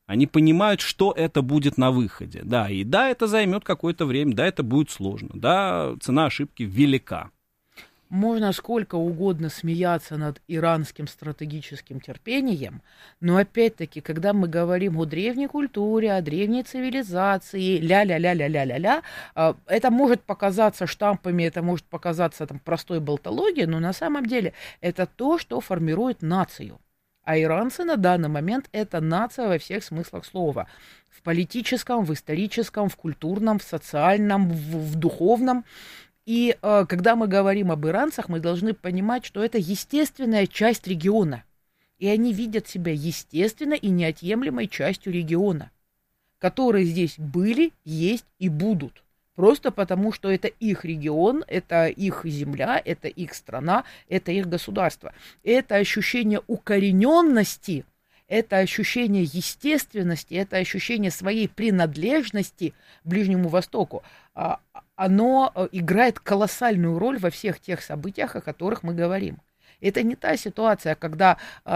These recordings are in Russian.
Они понимают, что это будет на выходе. Да, и да, это займет какое-то время, да, это будет сложно, да, цена ошибки велика. Можно сколько угодно смеяться над иранским стратегическим терпением, но опять-таки, когда мы говорим о древней культуре, о древней цивилизации, ля-ля-ля-ля-ля-ля-ля, это может показаться штампами, это может показаться там простой болтологией, но на самом деле это то, что формирует нацию. А иранцы на данный момент это нация во всех смыслах слова. В политическом, в историческом, в культурном, в социальном, в духовном. И когда мы говорим об иранцах, мы должны понимать, что это естественная часть региона. И они видят себя естественно и неотъемлемой частью региона, которые здесь были, есть и будут. Просто потому, что это их регион, это их земля, это их страна, это их государство. Это ощущение укорененности, это ощущение естественности, это ощущение своей принадлежности к Ближнему Востоку, оно играет колоссальную роль во всех тех событиях, о которых мы говорим. Это не та ситуация, когда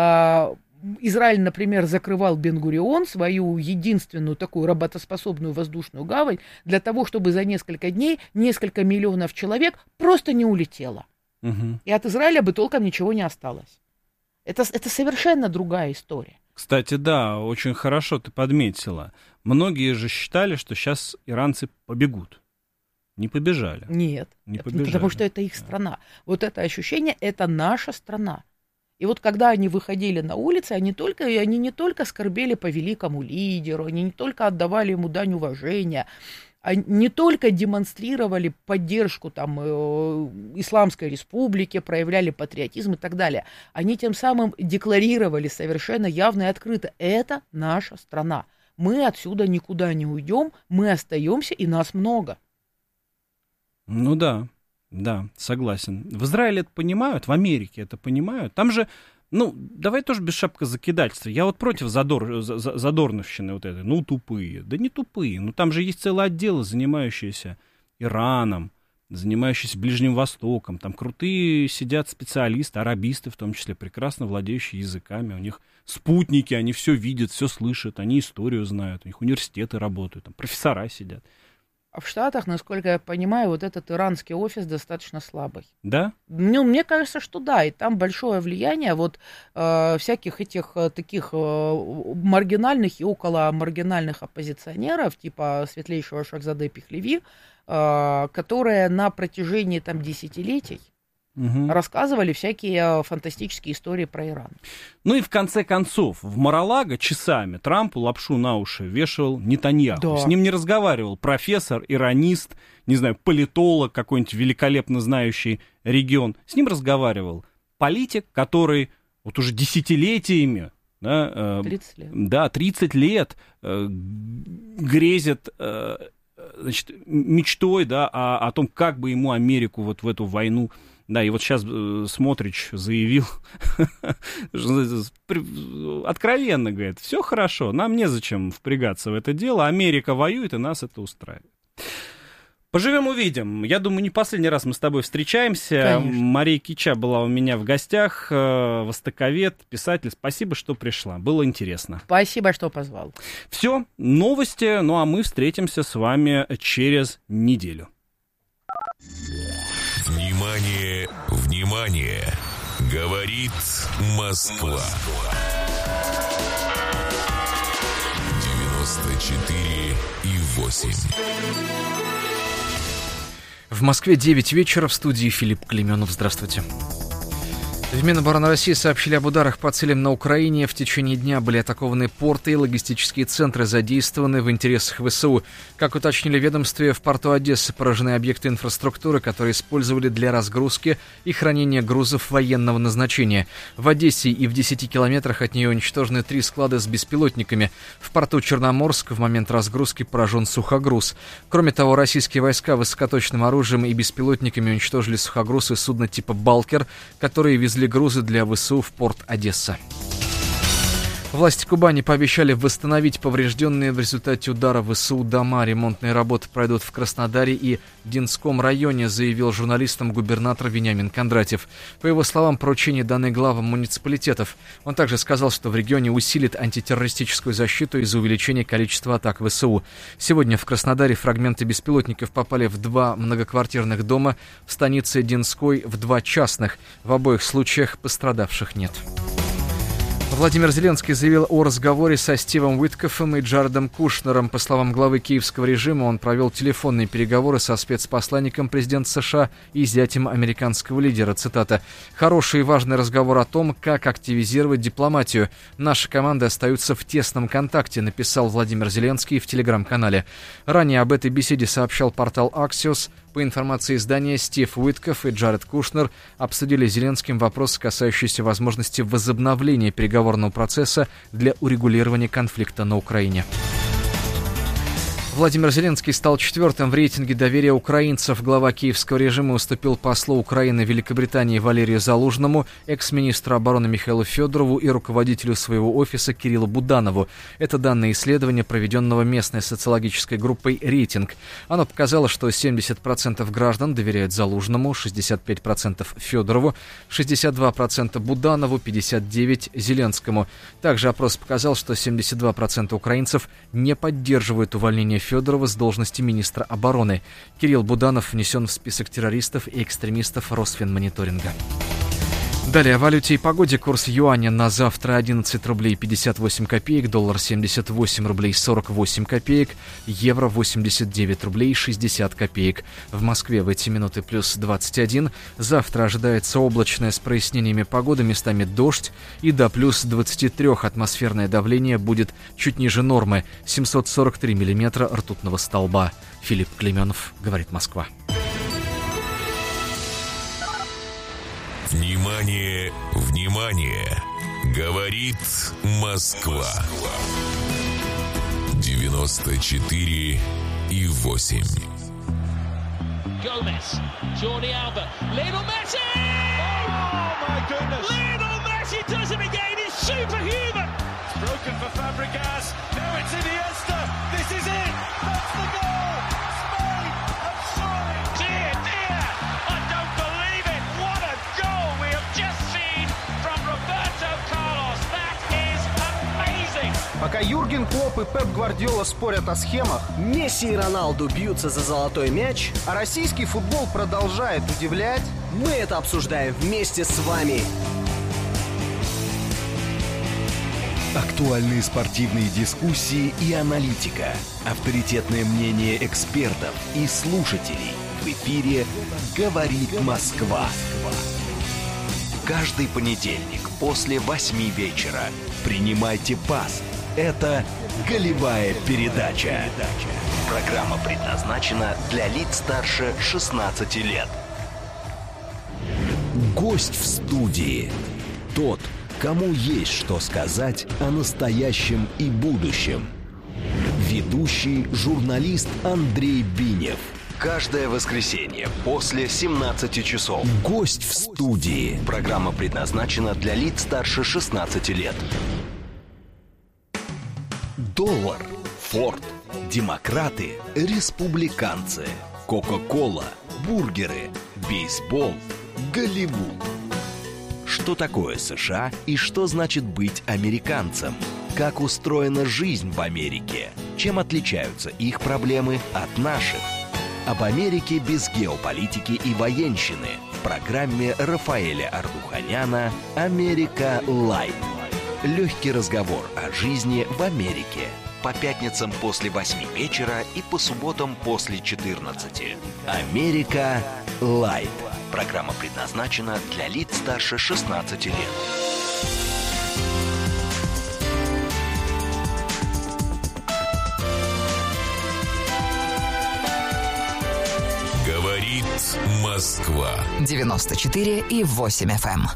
Израиль, например, закрывал Бен-Гурион, свою единственную такую работоспособную воздушную гавань, для того, чтобы за несколько дней несколько миллионов человек просто не улетело. Угу. И от Израиля бы толком ничего не осталось. Это совершенно другая история. Кстати, да, очень хорошо ты подметила. Многие же считали, что сейчас иранцы побегут. Не побежали. Нет, не побежали. Потому что это их страна. Вот это ощущение, это наша страна. И вот когда они выходили на улицы, они не только скорбели по великому лидеру, они не только отдавали ему дань уважения, они не только демонстрировали поддержку там, Исламской республики, проявляли патриотизм и так далее. Они тем самым декларировали совершенно явно и открыто: это наша страна. Мы отсюда никуда не уйдем, мы остаемся, и нас много. Ну да, согласен. В Израиле это понимают, в Америке это понимают. Там же, давай тоже без шапкозакидательства. Я вот против задорновщины вот этой. Тупые. Да не тупые. Там же есть целые отделы, занимающиеся Ираном, занимающиеся Ближним Востоком. Там крутые сидят специалисты, арабисты в том числе, прекрасно владеющие языками. У них спутники, они все видят, все слышат, они историю знают, у них университеты работают, там профессора сидят. А в Штатах, насколько я понимаю, вот этот иранский офис достаточно слабый. Да? Мне кажется, что да, и там большое влияние всяких этих таких маргинальных и около маргинальных оппозиционеров, типа светлейшего Шахзаде Пехлеви, которые на протяжении десятилетий рассказывали всякие фантастические истории про Иран. И в конце концов, в Мар-а-Лаго часами Трампу лапшу на уши вешал Нетаньяху. Да. С ним не разговаривал профессор, иронист, не знаю, политолог, какой-нибудь великолепно знающий регион. С ним разговаривал политик, который вот уже десятилетиями, 30 лет. Да, 30 лет грезит мечтой, о том, как бы ему Америку вот в эту войну. Да, и вот сейчас Смотрич заявил, откровенно говорит: все хорошо, нам незачем впрягаться в это дело, Америка воюет, и нас это устраивает. Поживем, увидим. Я думаю, не последний раз мы с тобой встречаемся. Конечно. Мария Кича была у меня в гостях, востоковед, писатель. Спасибо, что пришла. Было интересно. Спасибо, что позвал. Все, новости, а мы встретимся с вами через неделю. Внимание, внимание! Говорит Москва. 94,8. В Москве 9 вечера, в студии Филипп Клейменов. Здравствуйте. В Минобороны России сообщили об ударах по целям на Украине. В течение дня были атакованы порты и логистические центры, задействованы в интересах ВСУ. Как уточнили в ведомстве, в порту Одессы поражены объекты инфраструктуры, которые использовали для разгрузки и хранения грузов военного назначения. В Одессе и в 10 километрах от нее уничтожены 3 склада с беспилотниками. В порту Черноморск в момент разгрузки поражен сухогруз. Кроме того, российские войска высокоточным оружием и беспилотниками уничтожили сухогруз и судно типа «Балкер», которые везли грузы для ВСУ в порт Одесса. Власти Кубани пообещали восстановить поврежденные в результате удара ВСУ дома. Ремонтные работы пройдут в Краснодаре и Динском районе, заявил журналистам губернатор Вениамин Кондратьев. По его словам, поручения даны главам муниципалитетов. Он также сказал, что в регионе усилит антитеррористическую защиту из-за увеличения количества атак ВСУ. Сегодня в Краснодаре фрагменты беспилотников попали в 2 многоквартирных дома, в станице Динской в 2 частных. В обоих случаях пострадавших нет. Владимир Зеленский заявил о разговоре со Стивом Уиткоффом и Джаредом Кушнером. По словам главы киевского режима, он провел телефонные переговоры со спецпосланником президента США и зятем американского лидера. Цитата. «Хороший и важный разговор о том, как активизировать дипломатию. Наши команды остаются в тесном контакте», написал Владимир Зеленский в телеграм-канале. Ранее об этой беседе сообщал портал Axios. По информации издания, Стив Уиткофф и Джаред Кушнер обсудили с Зеленским вопросы, касающиеся возможности возобновления переговорного процесса для урегулирования конфликта на Украине. Владимир Зеленский стал 4-м в рейтинге доверия украинцев. Глава киевского режима уступил послу Украины в Великобритании Валерию Залужному, экс-министру обороны Михаилу Федорову и руководителю своего офиса Кириллу Буданову. Это данные исследования, проведенного местной социологической группой «Рейтинг». Оно показало, что 70% граждан доверяют Залужному, 65% Федорову, 62% Буданову, 59% Зеленскому. Также опрос показал, что 72% украинцев не поддерживают увольнение Федорова с должности министра обороны. Кирилл Буданов внесен в список террористов и экстремистов Росфинмониторинга. Далее о валюте и погоде. Курс юаня на завтра 11 рублей 58 копеек, доллар 78 рублей 48 копеек, евро 89 рублей 60 копеек. В Москве в эти минуты плюс 21. Завтра ожидается облачная с прояснениями погоды, местами дождь, и до плюс 23 атмосферное давление будет чуть ниже нормы, 743 миллиметра ртутного столба. Филипп Клименов, говорит Москва. Внимание, внимание! Говорит Москва. 94,8. Gomez, Jordi Alba, Lionel Messi! Oh my goodness! Lionel Messi does it again. He's superhuman. It's broken for Fabregas. Now it's Iniesta. This is it. That's the goal. Spain have soaring. Dear, dear, I don't believe it. What a goal we have just seen from Roberto Carlos. That is amazing. Пока Юрген Клопп и Пеп Гвардиола спорят о схемах, Месси и Роналду бьются за золотой мяч, а российский футбол продолжает удивлять, мы это обсуждаем вместе с вами. Актуальные спортивные дискуссии и аналитика. Авторитетное мнение экспертов и слушателей. В эфире «Говорит Москва». Каждый понедельник после 8 вечера. Принимайте пас. Это «Голевая передача». Программа предназначена для лиц старше 16 лет. Гость в студии. Тот, кому есть что сказать о настоящем и будущем. Ведущий журналист Андрей Бинев. Каждое воскресенье после 17 часов. Гость в студии. Программа предназначена для лиц старше 16 лет. Доллар, Форд, демократы, республиканцы, Кока-кола, бургеры, бейсбол, Голливуд. Что такое США и что значит быть американцем? Как устроена жизнь в Америке? Чем отличаются их проблемы от наших? Об Америке без геополитики и военщины в программе Рафаэля Ардуханяна «Америка Лайт». Легкий разговор о жизни в Америке. По пятницам после 8 вечера и по субботам после 14. «Америка Лайт». Программа предназначена для лиц старше 16 лет. Говорит Москва. 94,8 FM.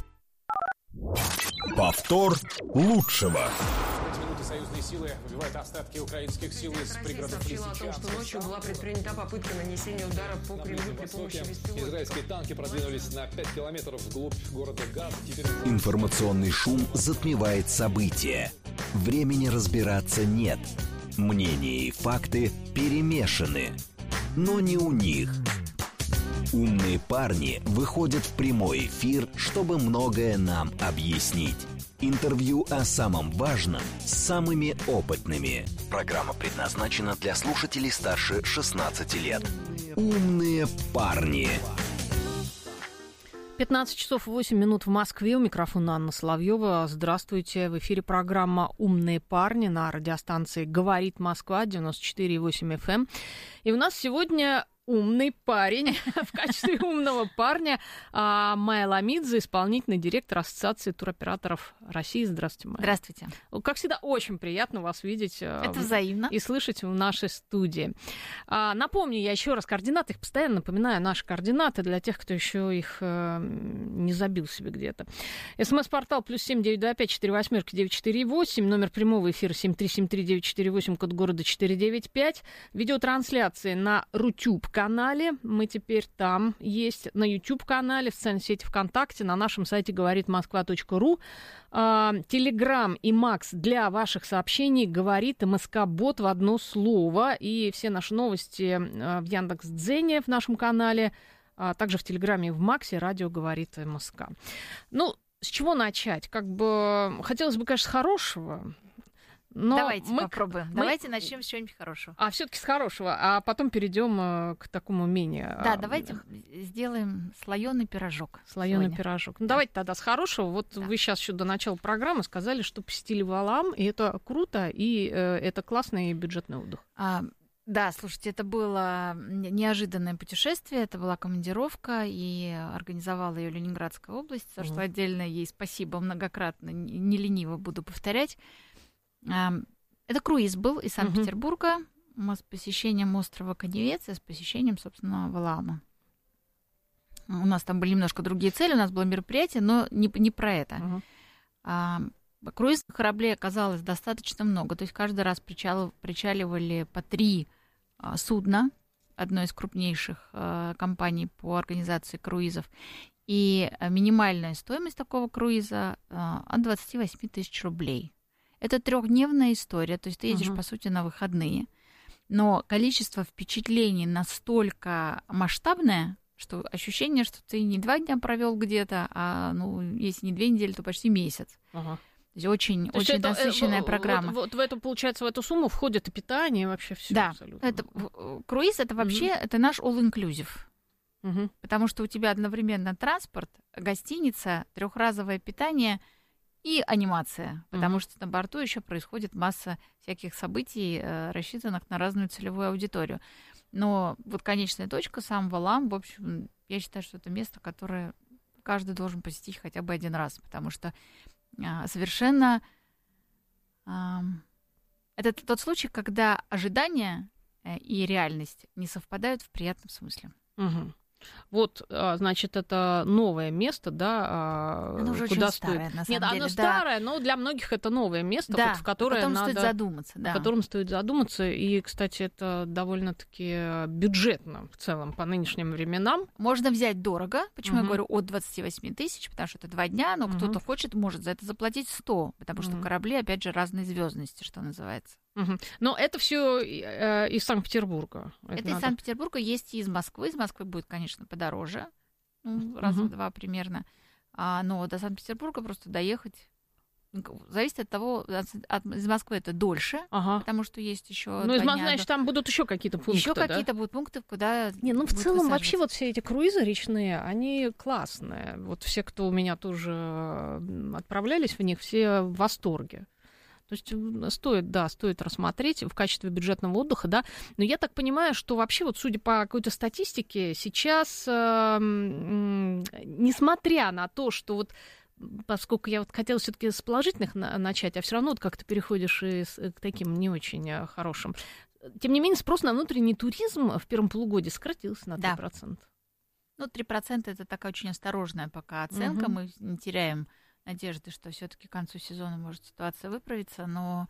Повтор лучшего. Союзные силы выбивают остатки украинских сил из пригородов Лисичанска. о том, что ночью была предпринята попытка нанесения удара по Кремлю при помощи беспилотников. Израильские танки продвинулись на 5 километров вглубь города Газа. Информационный шум затмевает события. Времени разбираться нет. Мнения и факты перемешаны. Но не у них. Умные парни выходят в прямой эфир, чтобы многое нам объяснить. Интервью о самом важном с самыми опытными. Программа предназначена для слушателей старше 16 лет. Умные парни. 15 часов 8 минут в Москве. У микрофона Анна Соловьева. Здравствуйте. В эфире программа «Умные парни» на радиостанции «Говорит Москва» 94,8 FM. И у нас сегодня умный парень, в качестве умного парня Майя Ламидзе, исполнительный директор Ассоциации туроператоров России. Здравствуйте, Майя. Здравствуйте. Как всегда, очень приятно вас видеть. Это взаимно. И слышать в нашей студии. Напомню я еще раз координаты, их постоянно напоминаю, наши координаты для тех, кто еще их не забил себе где-то. СМС-портал +7 925 48 948, номер прямого эфира 7373948, код города 495. Видеотрансляции на Рутюб-канале. Мы теперь там есть, на YouTube-канале, в социальной сети ВКонтакте, на нашем сайте говоритмосква.ру. Телеграм и Макс для ваших сообщений говорит МСК-бот в одно слово. И все наши новости в Яндекс.Дзене в нашем канале, а также в Телеграме и в Максе радио говорит МСК. Ну, с чего начать? Хотелось бы, конечно, с хорошего. Но давайте попробуем. Давайте начнем с чего-нибудь хорошего. Все-таки с хорошего, а потом перейдем к такому менее. Да, давайте сделаем слоеный пирожок. Слоеный пирожок. Ну, да. Давайте тогда с хорошего. Да. Вы сейчас еще до начала программы сказали, что посетили Валаам, и это круто, и это классный бюджетный отдых. Да, слушайте, это было неожиданное путешествие, это была командировка, и организовала ее Ленинградская область, за что отдельно ей спасибо многократно, не лениво буду повторять. Это круиз был из Санкт-Петербурга с посещением острова Каневец и с посещением, собственно, Валаама. У нас там были немножко другие цели, у нас было мероприятие, но не про это. Круизных кораблей оказалось достаточно много, то есть каждый раз причаливали по 3 судна одной из крупнейших компаний по организации круизов. И минимальная стоимость такого круиза от 28 тысяч рублей. Это 3-дневная история, то есть ты едешь, по сути, на выходные, но количество впечатлений настолько масштабное, что ощущение, что ты не 2 дня провел где-то, а, если не 2 недели, то почти месяц. То есть очень насыщенная программа. Вот в эту, получается, в эту сумму входит и питание, и вообще все. Да, абсолютно. Круиз это вообще это наш all-inclusive. Потому что у тебя одновременно транспорт, гостиница, 3-разовое питание и анимация, потому что на борту еще происходит масса всяких событий, рассчитанных на разную целевую аудиторию. Но вот конечная точка, сам Валаам, в общем, я считаю, что это место, которое каждый должен посетить хотя бы 1 раз, потому что совершенно это тот случай, когда ожидания и реальность не совпадают в приятном смысле. Вот, значит, это новое место, да, оно уже куда очень стоит. Старое, на самом деле. Оно старое, но для многих это новое место, да, в которое стоит задуматься, о котором стоит задуматься. И, кстати, это довольно-таки бюджетно в целом по нынешним временам. Можно взять дорого, почему я говорю от 28 тысяч, потому что это 2 дня, но кто-то хочет, может за это заплатить 100, потому что корабли, опять же, разной звездности, что называется. Но это все из Санкт-Петербурга. Это из Санкт-Петербурга, есть и из Москвы. Из Москвы будет, конечно, подороже, раза в 2 примерно. Но до Санкт-Петербурга просто доехать зависит от того, из Москвы это дольше, потому что есть еще. Ну, значит, там будут еще какие-то пункты. Еще какие-то будут пункты, куда. В целом, вообще, вот все эти круизы речные, они классные. Вот все, кто у меня тоже отправлялись в них, все в восторге. То есть стоит рассмотреть в качестве бюджетного отдыха, да. Но я так понимаю, что вообще, вот судя по какой-то статистике, сейчас, несмотря на то, что вот поскольку я вот хотела все-таки с положительных начать, а все равно вот как-то переходишь к таким не очень хорошим. Тем не менее, спрос на внутренний туризм в первом полугодии сократился на 3%. Да. 3% это такая очень осторожная пока оценка. Мы не теряем надежды, что все-таки к концу сезона может ситуация выправиться, но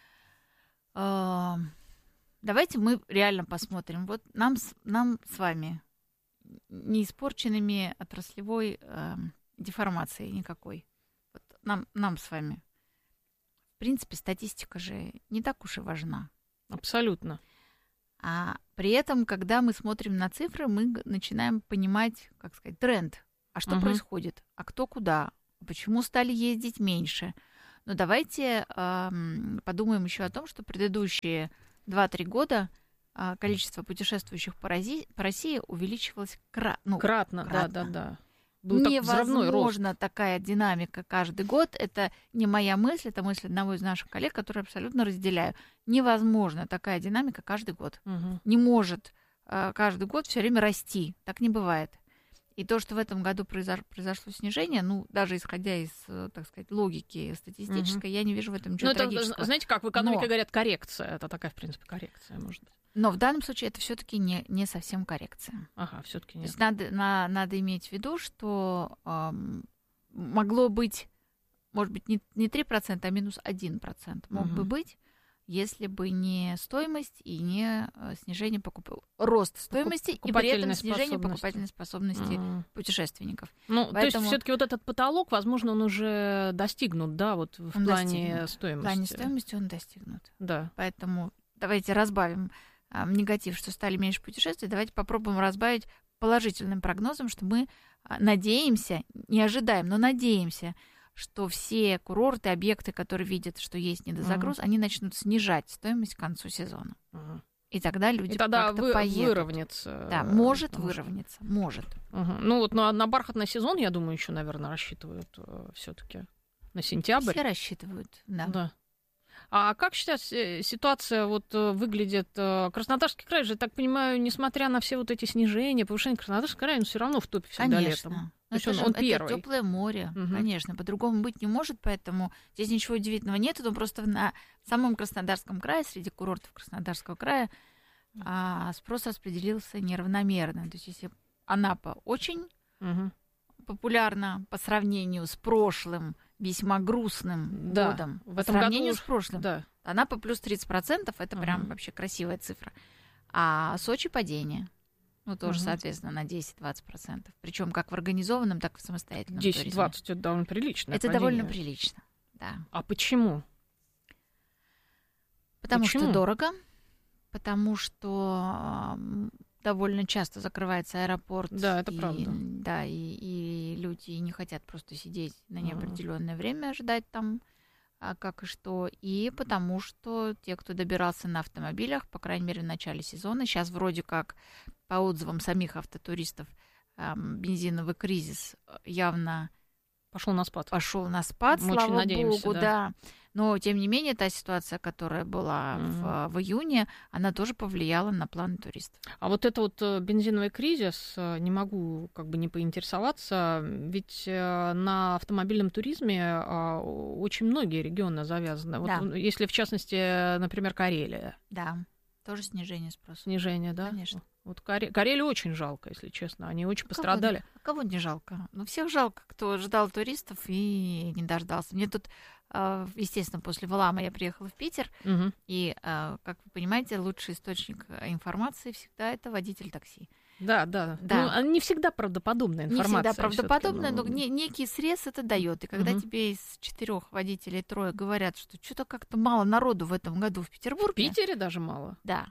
давайте мы реально посмотрим. Вот нам с вами не испорченными отраслевой деформацией никакой. Вот нам с вами. В принципе, статистика же не так уж и важна. Абсолютно. А при этом, когда мы смотрим на цифры, мы начинаем понимать, как сказать, тренд. А что происходит? А кто куда? Почему стали ездить меньше? Но давайте подумаем еще о том, что предыдущие 2-3 года количество путешествующих по России увеличивалось кратно. Да. Был невозможно такая динамика каждый год. Это не моя мысль, это мысль одного из наших коллег, которую абсолютно разделяю. Невозможно такая динамика каждый год. Не может каждый год все время расти. Так не бывает. И то, что в этом году произошло снижение, даже исходя из, так сказать, логики статистической, я не вижу в этом ничего трагического. Знаете, как в экономике говорят, коррекция. Это такая, в принципе, коррекция, может быть. Но в данном случае это все-таки не совсем коррекция. Ага, все-таки нет. То есть надо иметь в виду, что могло быть, может быть, не 3%, а минус 1% мог бы быть, если бы не стоимость и не снижение рост стоимости и при этом снижение покупательной способности путешественников. То есть все-таки вот этот потолок, возможно, он уже достигнут, да, вот в плане стоимости. В плане стоимости он достигнут. Да. Поэтому давайте разбавим негатив, что стали меньше путешествий, давайте попробуем разбавить положительным прогнозом, что мы надеемся, не ожидаем, но надеемся, что все курорты, объекты, которые видят, что есть недозагруз, они начнут снижать стоимость к концу сезона. И тогда люди как-то поедут. Выровняется. Да, может выровняться, может. На бархатный сезон, я думаю, еще, наверное, рассчитывают все-таки на сентябрь. Все рассчитывают, да. А как сейчас ситуация выглядит? Краснодарский край же, я так понимаю, несмотря на все вот эти снижения, повышение, Краснодарский край, он все равно в топе всегда летом. То есть он первый. Это теплое море, конечно, по-другому быть не может, поэтому здесь ничего удивительного нет, но просто на самом Краснодарском крае, среди курортов Краснодарского края, спрос распределился неравномерно. То есть если Анапа очень популярна по сравнению с прошлым, весьма грустным годом, в по этом сравнению году с прошлым. Да. Анапа плюс 30%, это прям вообще красивая цифра. А Сочи падение. Тоже, соответственно, на 10-20%. Причем как в организованном, так и в самостоятельном 10-20 это довольно прилично. Это довольно прилично, да. А почему? Потому что дорого, потому что довольно часто закрывается аэропорт. Да, это правда. Да, и люди не хотят просто сидеть на неопределенное время, ожидать там, как и что. И потому что те, кто добирался на автомобилях, по крайней мере, в начале сезона, сейчас вроде как по отзывам самих автотуристов, бензиновый кризис явно пошел на спад. Мы слава очень надеемся, богу, да. Но, тем не менее, та ситуация, которая была в июне, она тоже повлияла на планы туристов. А вот это бензиновый кризис, не могу не поинтересоваться, ведь на автомобильном туризме очень многие регионы завязаны. Да. Если, в частности, например, Карелия. Да, тоже снижение спроса. Снижение, да? Конечно. Карелию очень жалко, если честно. Они очень пострадали. Кого не жалко? Всех жалко, кто ждал туристов и не дождался. Мне тут, естественно, после Валаама я приехала в Питер, и, как вы понимаете, лучший источник информации всегда это водитель такси. Да. Не всегда правдоподобная информация. Не всегда правдоподобная, но некий срез это дает. И когда тебе из 4 водителей 3 говорят, что что-то как-то мало народу в этом году в Петербурге. В Питере даже мало. Да.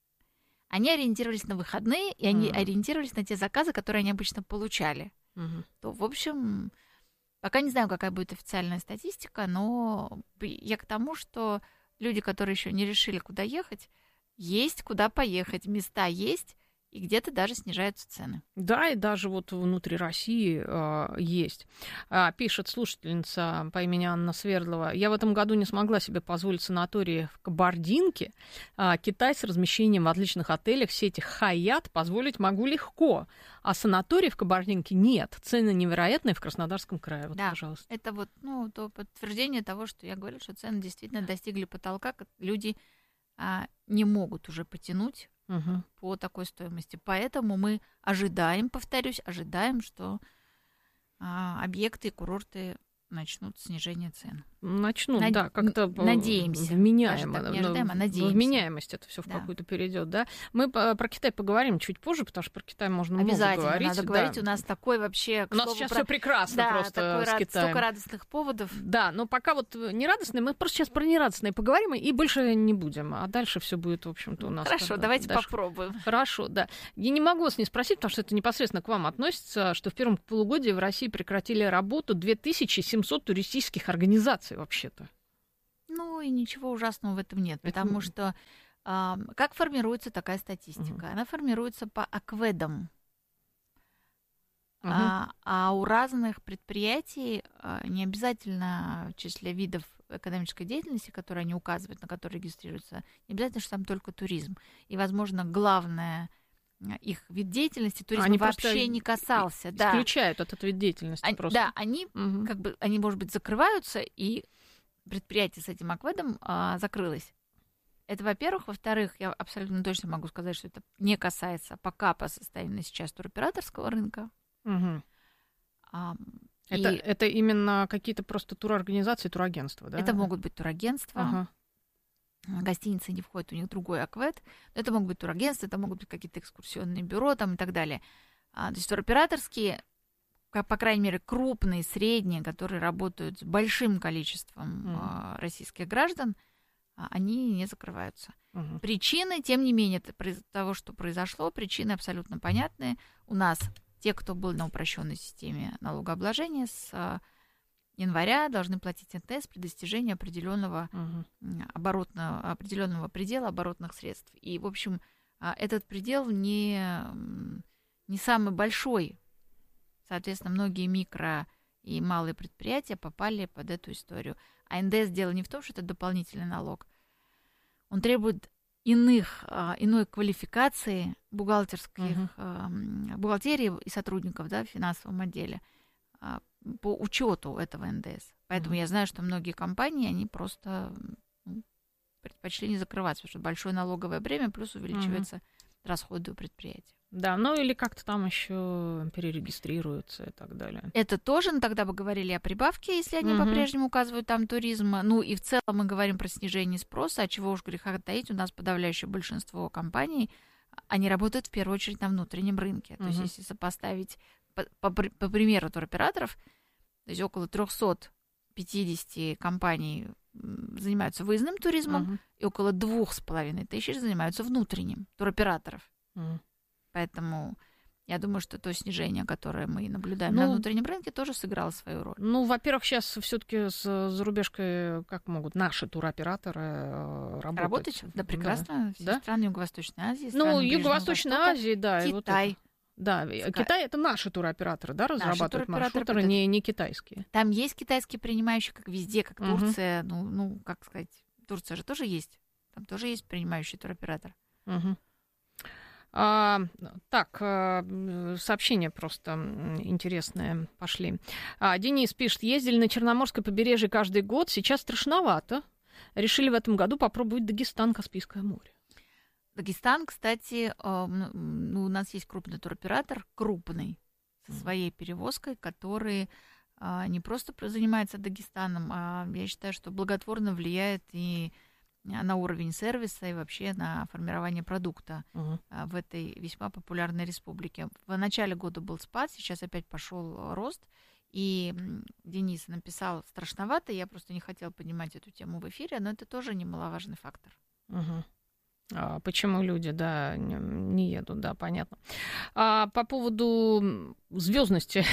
Они ориентировались на выходные, и они ориентировались на те заказы, которые они обычно получали. То, в общем, пока не знаю, какая будет официальная статистика, но я к тому, что люди, которые еще не решили, куда ехать, есть куда поехать, места есть, и где-то даже снижаются цены. Да, и даже внутри России есть. Пишет слушательница по имени Анна Свердлова. Я в этом году не смогла себе позволить санатории в Кабардинке. Китай с размещением в отличных отелях сети Хаят позволить могу легко. А санаторий в Кабардинке нет. Цены невероятные в Краснодарском крае. Пожалуйста. Это то подтверждение того, что я говорю, что цены действительно достигли потолка. Люди не могут уже потянуть по такой стоимости. Поэтому мы ожидаем, что объекты и курорты начнут снижение цен. начнут, да, как-то надеемся. Вменяемо. Не ожидаем, а надеемся. Вменяемость это все в какую-то перейдет, да. Мы про Китай поговорим чуть позже, потому что про Китай можно много говорить. Обязательно надо говорить. У нас такой вообще... У нас сейчас все прекрасно просто с Китаем. Столько радостных поводов. Да, но пока вот нерадостные, мы просто сейчас про нерадостные поговорим и больше не будем. А дальше все будет, в общем-то, у нас... Хорошо, давайте попробуем. Хорошо, да. Я не могу вас не спросить, потому что это непосредственно к вам относится, что в первом полугодии в России прекратили работу 2700 туристических организаций вообще-то. Ну и ничего ужасного в этом нет, потому что как формируется такая статистика? Она формируется по АКВЭДам. А у разных предприятий не обязательно в числе видов экономической деятельности, которые они указывают, на которые регистрируются, не обязательно, что там только туризм. И, возможно, главное их вид деятельности туризма они вообще не касался. Исключают этот вид деятельности просто. Да, они как бы, они, может быть, закрываются, и предприятие с этим АКВЭДом закрылось. Это, во-первых. Во-вторых, я абсолютно точно могу сказать, что это не касается пока по состоянию на сейчас туроператорского рынка. Это именно какие-то просто турорганизации, турагентства, да? Это могут быть турагентства. Гостиницы не входят, у них другой АКВЭД. Это могут быть турагентства, это могут быть какие-то экскурсионные бюро там, и так далее. То есть туроператорские, по крайней мере, крупные, средние, которые работают с большим количеством российских граждан, они не закрываются. Причины, тем не менее, того, что произошло, причины абсолютно понятные. У нас те, кто был на упрощенной системе налогообложения, с января должны платить НТС при достижении определенного предела оборотных средств. И, в общем, этот предел не самый большой. Соответственно, многие микро и малые предприятия попали под эту историю. А НДС дело не в том, что это дополнительный налог. Он требует иной квалификации бухгалтерии и сотрудников, да, в финансовом отделе по учету этого НДС. Поэтому я знаю, что многие компании, они просто предпочли не закрываться, потому что большое налоговое бремя, плюс увеличиваются расходы у предприятия. Да, ну или как-то там еще перерегистрируются и так далее. Это тоже, но тогда бы говорили о прибавке, если они по-прежнему указывают там туризм. Ну и в целом мы говорим про снижение спроса, а чего уж греха таить, у нас подавляющее большинство компаний, они работают в первую очередь на внутреннем рынке. То есть если сопоставить, по примеру туроператоров, то есть около 350 компаний занимаются выездным туризмом, и около 2500 занимаются внутренним туроператоров. Поэтому я думаю, что то снижение, которое мы наблюдаем на внутреннем рынке, тоже сыграло свою роль. Ну, во-первых, сейчас все-таки с зарубежкой как могут наши туроператоры работать? Да, прекрасно. Все страны Юго-Восточной Азии. Ну, Юго-Восточной Азии, да. Китай. Да, Китай — это наши туроператоры, да, разрабатывают маршрутеры, не китайские. Там есть китайские принимающие, как везде, как Турция. Ну, как сказать, Турция же тоже есть. Там тоже есть принимающий туроператор. Так, сообщения просто интересные пошли. Денис пишет: ездили на Черноморское побережье каждый год, сейчас страшновато. Решили в этом году попробовать Дагестан, Каспийское море. Дагестан, кстати, у нас есть крупный туроператор, крупный, со своей перевозкой, который не просто занимается Дагестаном, а я считаю, что благотворно влияет и на уровень сервиса и вообще на формирование продукта в этой весьма популярной республике. В начале года был спад, сейчас опять пошел рост. И Денис написал: страшновато, я просто не хотела поднимать эту тему в эфире, но это тоже немаловажный фактор. Почему люди, да, не едут, да, понятно. По поводу звездности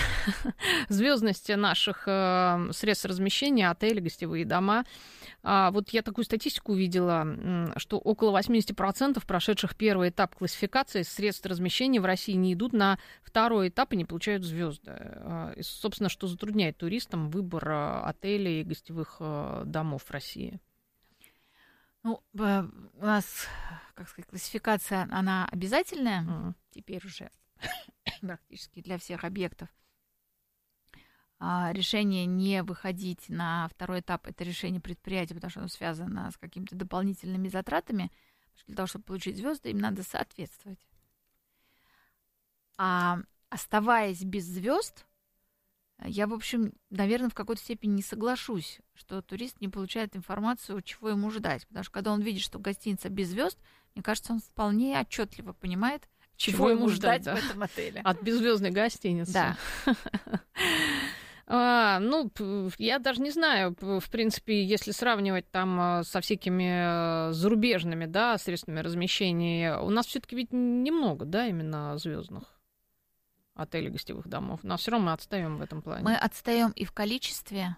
наших средств размещения, отели, гостевые дома. Вот я такую статистику увидела, что около 80% прошедших первый этап классификации средств размещения в России не идут на второй этап и не получают звезды. И, собственно, что затрудняет туристам выбор отелей и гостевых домов в России. Ну, у нас, как сказать, классификация, она обязательная, теперь уже практически для всех объектов. Решение не выходить на второй этап — это решение предприятия, потому что оно связано с какими-то дополнительными затратами. Для того, чтобы получить звезды, им надо соответствовать. А оставаясь без звезд, Я, в общем, наверное, в какой-то степени не соглашусь, что турист не получает информацию, чего ему ждать. Потому что когда он видит, что гостиница без звезд, мне кажется, он вполне отчетливо понимает, чего ему ждать в этом отеле. От беззвездной гостиницы. Да. Я даже не знаю, в принципе, если сравнивать там со всякими зарубежными, да, средствами размещения, у нас все-таки ведь немного, да, именно звездных отелей, гостевых домов. Но все равно мы отстаем в этом плане. Мы отстаем и в количестве.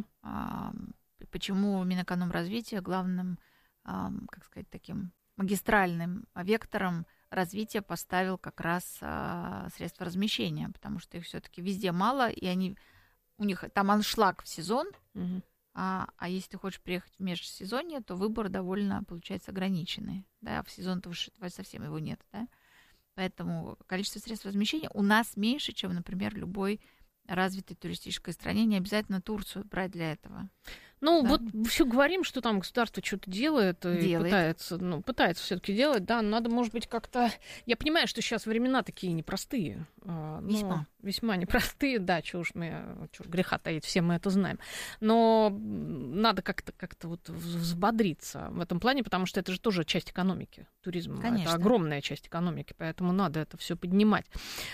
Почему Минэкономразвитие главным, как сказать, таким магистральным вектором развития поставил как раз средства размещения, потому что их все-таки везде мало, и у них там аншлаг в сезон, а если ты хочешь приехать в межсезонье, то выбор довольно, получается, ограниченный. Да, в сезон-то совсем его нет, да? Поэтому количество средств размещения у нас меньше, чем, например, любой развитой туристической стране. Не обязательно Турцию брать для этого. Ну, да. Вот все говорим, что там государство что-то делает и пытается все-таки делать, да, но надо, может быть, как-то... Я понимаю, что сейчас времена такие непростые. Весьма непростые, да, чего уж греха таить, все мы это знаем. Но надо как-то вот взбодриться в этом плане, потому что это же тоже часть экономики. Туризм — это огромная часть экономики, поэтому надо это все поднимать.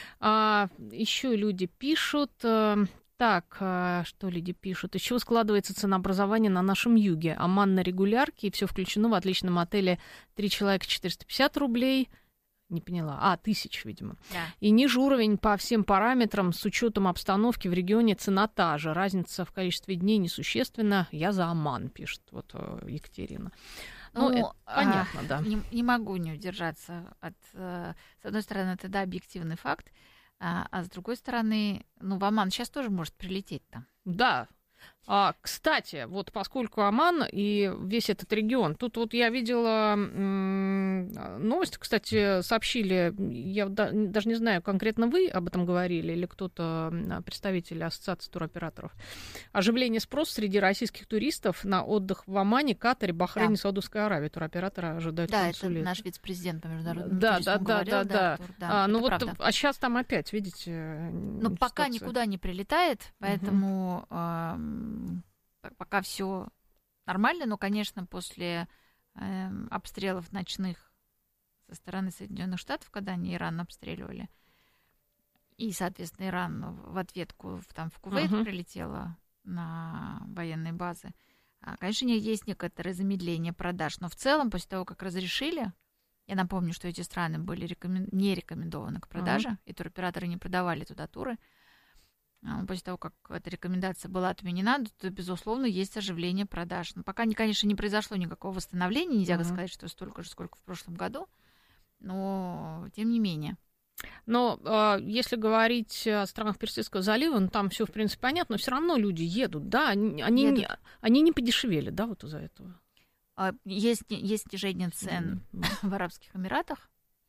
Еще люди пишут... Так, что люди пишут? Из чего складывается ценообразование на нашем юге? Оман на регулярке, и все включено в отличном отеле 3 человека 450 рублей. Не поняла. 1000, видимо. Да. И ниже уровень по всем параметрам с учетом обстановки в регионе цена та же. Разница в количестве дней несущественна. Я за Оман, пишет вот Екатерина. Это понятно, да. Не могу не удержаться от... С одной стороны, это, да, объективный факт. А с другой стороны, в Оман сейчас тоже может прилететь там. Да. Кстати, вот поскольку Оман и весь этот регион, тут вот я видела новость, кстати, сообщили, я даже не знаю, конкретно вы об этом говорили или кто-то, представитель Ассоциации туроператоров. Оживление спроса среди российских туристов на отдых в Омане, Катаре, Бахрейне, Саудовской Аравии. Туроператоры ожидают концу лета. Это наш вице-президент по международному туризму говорил. Да. Сейчас там опять, видите, пока никуда не прилетает, поэтому... Пока все нормально, но, конечно, после обстрелов ночных со стороны Соединенных Штатов, когда они Иран обстреливали, и, соответственно, Иран в ответку в Кувейт прилетело на военные базы, конечно, есть некоторое замедление продаж, но в целом, после того, как разрешили, я напомню, что эти страны были не рекомендованы к продаже, и туроператоры не продавали туда туры. После того, как эта рекомендация была отменена, то, безусловно, есть оживление продаж. Но пока, конечно, не произошло никакого восстановления, нельзя сказать, что столько же, сколько в прошлом году, но тем не менее. Но если говорить о странах Персидского залива, там все, в принципе, понятно, но все равно люди едут, да, они не подешевели, да, вот из-за этого. Есть снижение цен в Арабских Эмиратах.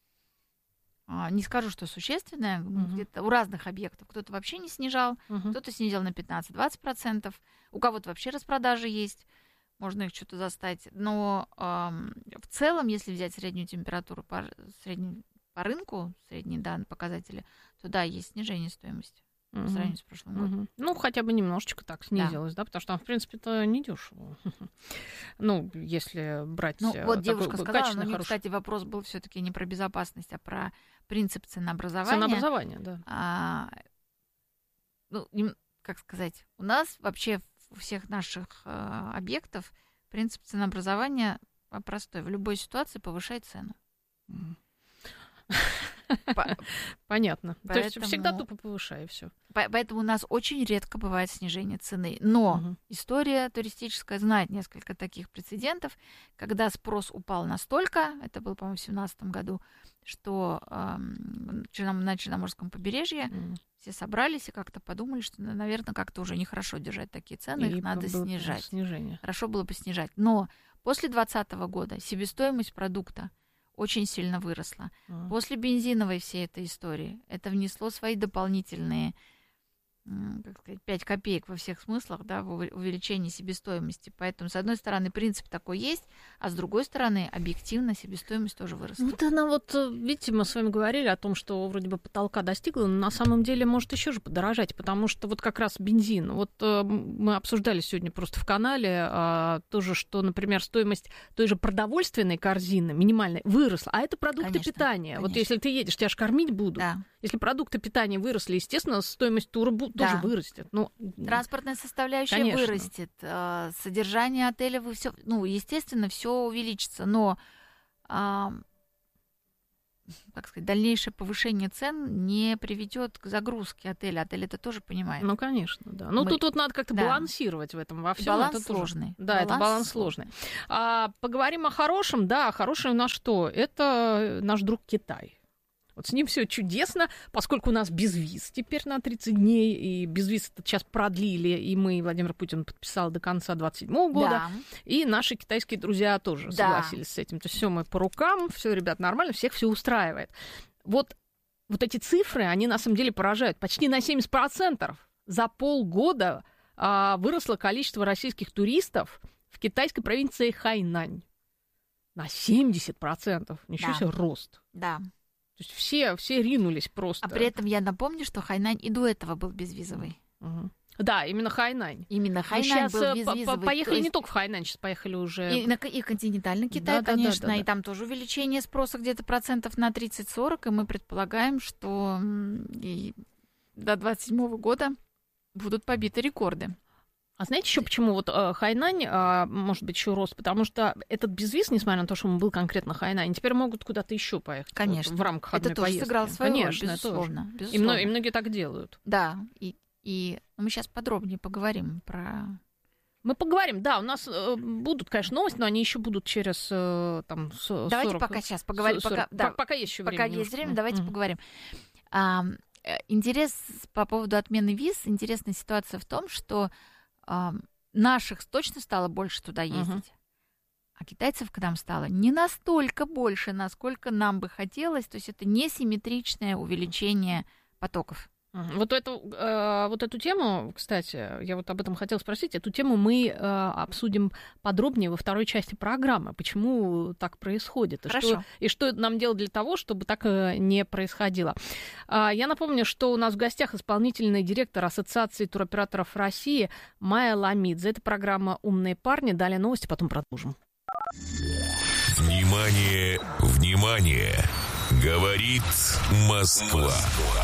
Не скажу, что существенное, где-то у разных объектов. Кто-то вообще не снижал, кто-то снизил на 15-20%, у кого-то вообще распродажи есть, можно их что-то застать. Но в целом, если взять среднюю температуру по рынку, средние данные показатели, то да, есть снижение стоимости по сравнению с прошлым годом. Ну, хотя бы немножечко так снизилось, да, потому что там, в принципе, это недешево. Если брать вот девушка сказала, но у нее, кстати, вопрос был все-таки не про безопасность, а про принцип ценообразования. Ценообразование, да. Как сказать, у нас вообще у всех наших объектов принцип ценообразования простой. В любой ситуации повышай цену. Понятно. То есть всегда тупо повышай, и все. Поэтому у нас очень редко бывает снижение цены. Но история туристическая знает несколько таких прецедентов, когда спрос упал настолько, это было, по-моему, в 2017 году, что на Черноморском побережье все собрались и как-то подумали, что, наверное, как-то уже нехорошо держать такие цены, их надо снижать. Хорошо было бы снижать. Но после 2020 года себестоимость продукта очень сильно выросла. После бензиновой всей этой истории это внесло свои дополнительные как сказать, 5 копеек во всех смыслах, да, в увеличении себестоимости. Поэтому, с одной стороны, принцип такой есть, а с другой стороны, объективно себестоимость тоже выросла. Вот она вот, видите, мы с вами говорили о том, что вроде бы потолка достигла, но на самом деле может еще же подорожать, потому что вот как раз бензин. Вот мы обсуждали сегодня просто в канале тоже, что, например, стоимость той же продовольственной корзины минимальной выросла, а это продукты питания. Конечно. Вот если ты едешь, тебя же кормить будут. Да. Если продукты питания выросли, естественно, стоимость тура тоже вырастет. Ну, транспортная составляющая вырастет, содержание отеля, все, ну, естественно, все увеличится, но, как сказать, дальнейшее повышение цен не приведет к загрузке отеля. Отель это тоже понимает. Ну, конечно, да. Но тут вот надо как-то балансировать в этом во всем. Баланс это сложный. Тоже, да, это баланс сложный. Поговорим о хорошем. Да, хорошее у нас что? Это наш друг Китай. Вот с ним все чудесно, поскольку у нас безвиз теперь на 30 дней, и безвиз сейчас продлили, и мы, Владимир Путин подписал до конца 27 года, да. И наши китайские друзья тоже согласились с этим. То есть все мы по рукам, все, ребят, нормально, всех все устраивает. Вот эти цифры, они на самом деле поражают. Почти на 70% за полгода выросло количество российских туристов в китайской провинции Хайнань. На 70%. Ничего себе рост. Да. То есть все ринулись просто. А при этом я напомню, что Хайнань и до этого был безвизовый. Угу. Да, именно Хайнань. Именно Хайнань был безвизовый. Поехали не только в Хайнань, сейчас поехали уже... И континентальный Китай, конечно, да. И там тоже увеличение спроса где-то процентов на 30-40, и мы предполагаем, что и до 27 года будут побиты рекорды. А знаете еще почему вот Хайнань, может быть, еще рос? Потому что этот безвиз, несмотря на то, что он был конкретно Хайнань, теперь могут куда-то еще поехать. Конечно. Вот, в рамках одной поездки. Это тоже сыграло свою роль, безусловно. Тоже. И многие так делают. Да, и мы сейчас подробнее поговорим про... Мы поговорим, да, у нас будут, конечно, новости, но они еще будут через там 40... Давайте пока сейчас поговорим. Пока есть еще время. Пока есть время, давайте поговорим. Интерес по поводу отмены виз, интересная ситуация в том, что наших точно стало больше туда ездить, а китайцев к нам стало не настолько больше, насколько нам бы хотелось, то есть это несимметричное увеличение потоков. Вот эту тему, кстати, я вот об этом хотела спросить, эту тему мы обсудим подробнее во второй части программы, почему так происходит, и что нам делать для того, чтобы так не происходило. Я напомню, что у нас в гостях исполнительный директор Ассоциации туроператоров России Майя Ламидзе. Это программа «Умные парни». Далее новости, потом продолжим. Внимание, внимание! Говорит Москва.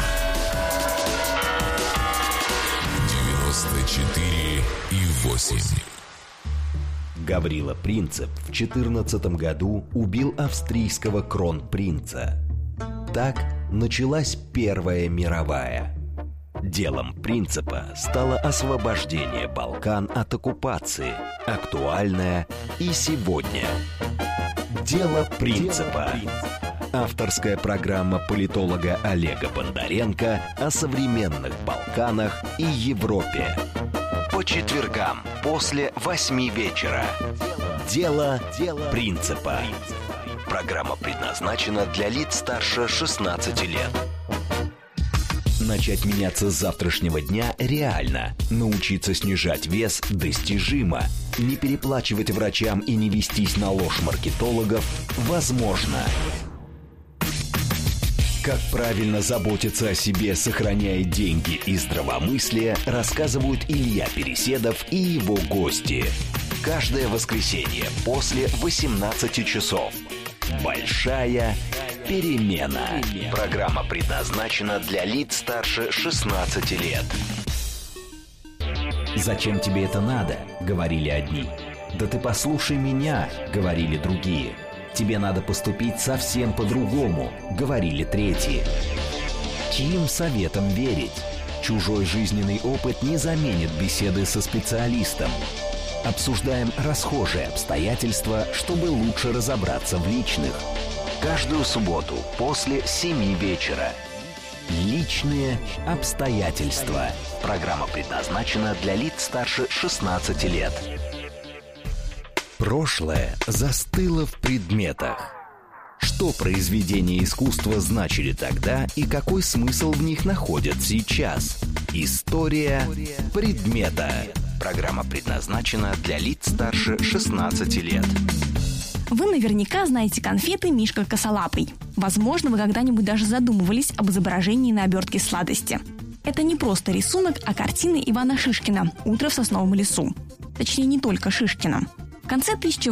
94,8. Гаврила Принцип в 14 году убил австрийского кронпринца. Так началась Первая мировая. Делом Принципа стало освобождение Балкан от оккупации, актуальное и сегодня. Дело Принципа. Авторская программа политолога Олега Бондаренко о современных Балканах и Европе. По четвергам после 8 вечера. Дело Принципа. Программа предназначена для лиц старше 16 лет. Начать меняться с завтрашнего дня реально. Научиться снижать вес достижимо. Не переплачивать врачам и не вестись на ложь маркетологов возможно. Как правильно заботиться о себе, сохраняя деньги и здравомыслие, рассказывают Илья Переседов и его гости. Каждое воскресенье после 18 часов. Большая перемена. Программа предназначена для лиц старше 16 лет. «Зачем тебе это надо?» — говорили одни. «Да ты послушай меня!» — говорили другие. «Тебе надо поступить совсем по-другому», — говорили третьи. Чьим советам верить? Чужой жизненный опыт не заменит беседы со специалистом. Обсуждаем расхожие обстоятельства, чтобы лучше разобраться в личных. Каждую субботу после 7 вечера. Личные обстоятельства. Программа предназначена для лиц старше 16 лет. Прошлое застыло в предметах. Что произведения искусства значили тогда и какой смысл в них находят сейчас? История предмета. Программа предназначена для лиц старше 16 лет. Вы наверняка знаете конфеты «Мишка косолапый». Возможно, вы когда-нибудь даже задумывались об изображении на обертке сладости. Это не просто рисунок, а картины Ивана Шишкина «Утро в сосновом лесу». Точнее, не только Шишкина. В конце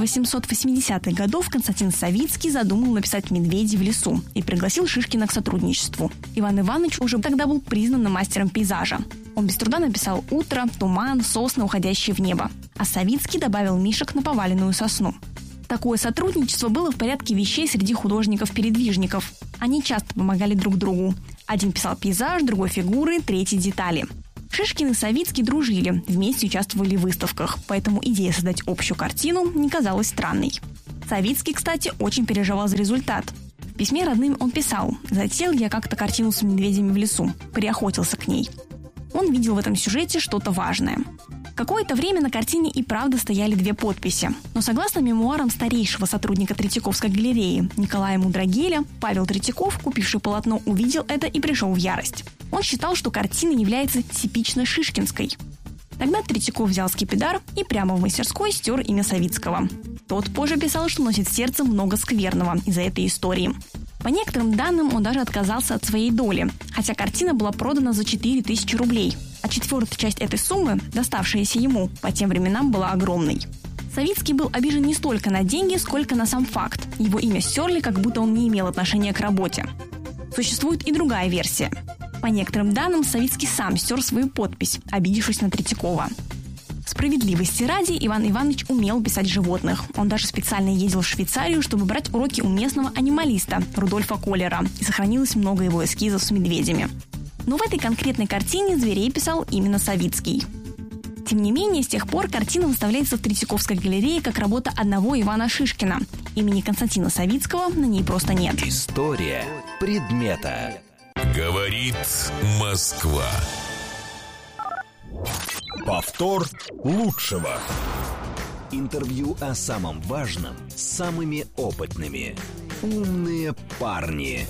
1880-х годов Константин Савицкий задумал написать «Медведи в лесу» и пригласил Шишкина к сотрудничеству. Иван Иванович уже тогда был признанным мастером пейзажа. Он без труда написал «Утро», «Туман», «Сосны, уходящие в небо». А Савицкий добавил мишек на поваленную сосну. Такое сотрудничество было в порядке вещей среди художников-передвижников. Они часто помогали друг другу. Один писал пейзаж, другой фигуры, третий детали. Шишкин и Савицкий дружили, вместе участвовали в выставках, поэтому идея создать общую картину не казалась странной. Савицкий, кстати, очень переживал за результат. В письме родным он писал: «Затеял я как-то картину с медведями в лесу, приохотился к ней». Он видел в этом сюжете что-то важное. Какое-то время на картине и правда стояли две подписи. Но согласно мемуарам старейшего сотрудника Третьяковской галереи Николая Мудрагеля, Павел Третьяков, купивший полотно, увидел это и пришел в ярость. Он считал, что картина является типично шишкинской. Тогда Третьяков взял скипидар и прямо в мастерской стер имя Савицкого. Тот позже писал, что носит в сердце много скверного из-за этой истории. По некоторым данным, он даже отказался от своей доли, хотя картина была продана за 4000 рублей, а четвертая часть этой суммы, доставшаяся ему, по тем временам была огромной. Савицкий был обижен не столько на деньги, сколько на сам факт. Его имя стерли, как будто он не имел отношения к работе. Существует и другая версия. По некоторым данным, Савицкий сам стер свою подпись, обидевшись на Третьякова. Справедливости ради, Иван Иванович умел писать животных. Он даже специально ездил в Швейцарию, чтобы брать уроки у местного анималиста Рудольфа Коллера, и сохранилось много его эскизов с медведями. Но в этой конкретной картине зверей писал именно Савицкий. Тем не менее, с тех пор картина выставляется в Третьяковской галерее как работа одного Ивана Шишкина. Имени Константина Савицкого на ней просто нет. История предмета. Говорит Москва. Повтор лучшего. Интервью о самом важном с самыми опытными. Умные парни.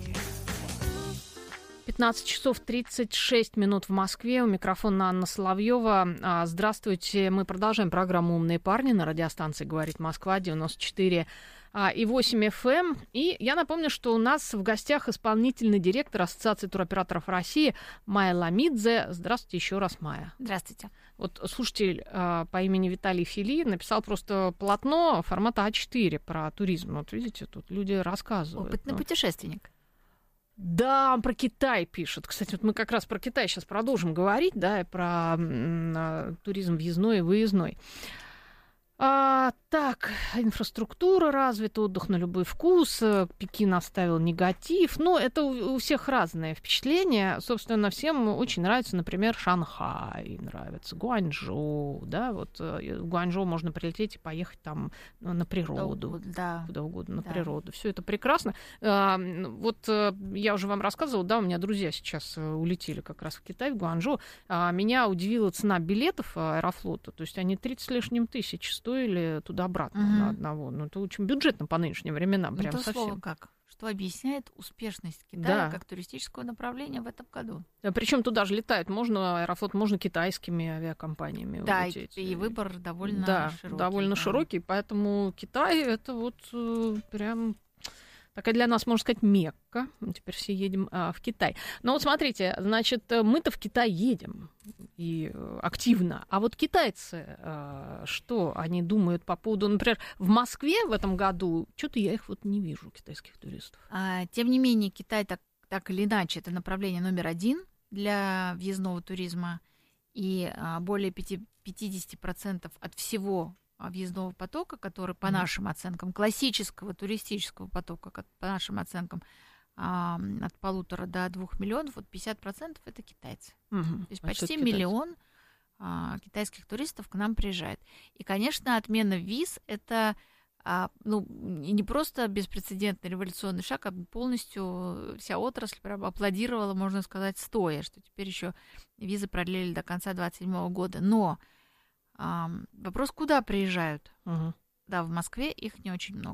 15 часов 36 минут в Москве. У микрофона Анна Соловьева. Здравствуйте. Мы продолжаем программу «Умные парни» на радиостанции «Говорит Москва» 94 и 8 FM. И я напомню, что у нас в гостях исполнительный директор Ассоциации туроператоров России Майя Ламидзе. Здравствуйте еще раз, Майя. Здравствуйте. Вот слушатель по имени Виталий Фили написал просто полотно формата А4 про туризм. Вот видите, тут люди рассказывают. Опытный путешественник. Да, про Китай пишет. Кстати, вот мы как раз про Китай сейчас продолжим говорить, да, и про туризм въездной и выездной. Так, инфраструктура развита, отдых на любой вкус, Пекин оставил негатив. Ну, это у всех разные впечатления. Собственно, всем очень нравится, например, Шанхай, нравится Гуанчжоу, да, вот в Гуанчжоу можно прилететь и поехать там на природу, куда угодно, на природу. Все это прекрасно. Вот я уже вам рассказывала, да, у меня друзья сейчас улетели как раз в Китай, в Гуанчжоу. Меня удивила цена билетов Аэрофлота, то есть они 30 с лишним тысяч стоили туда-обратно на одного. Ну, это очень бюджетно по нынешним временам, прям то совсем. Слово как? Что объясняет успешность Китая как туристического направления в этом году. Причем туда же летают, можно Аэрофлот, можно китайскими авиакомпаниями улететь. Да, и выбор довольно широкий. Довольно широкий, поэтому Китай это вот прям... Такая для нас, можно сказать, Мекка. Мы теперь все едем в Китай. Но вот смотрите, значит, мы-то в Китай едем и активно. А вот китайцы, что они думают по поводу... Например, в Москве в этом году что-то я их вот не вижу, китайских туристов. Тем не менее, Китай так или иначе это направление номер один для въездного туризма. И более 50% от всего въездного потока, который, по нашим оценкам, классического туристического потока, по нашим оценкам, от 1,5 до 2 миллионов, вот 50% это китайцы. То есть почти миллион китайских туристов к нам приезжает. И, конечно, отмена виз – это не просто беспрецедентный революционный шаг, а полностью вся отрасль прям аплодировала, можно сказать, стоя, что теперь еще визы продлили до конца 2027 года. Но вопрос, куда приезжают? Да, в Москве их не очень много.